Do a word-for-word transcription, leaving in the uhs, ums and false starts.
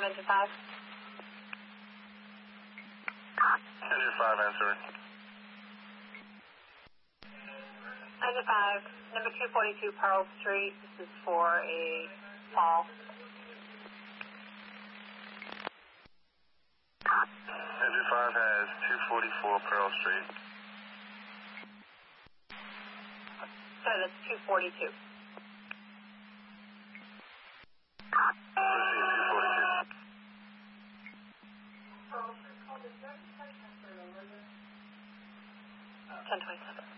engine five. Engine five answering. Engine five, number two forty-two Pearl Street. This is for a fall. Engine five has two forty-four Pearl Street. So that's two forty-two. Proceed, two forty-two. ten twenty-seven.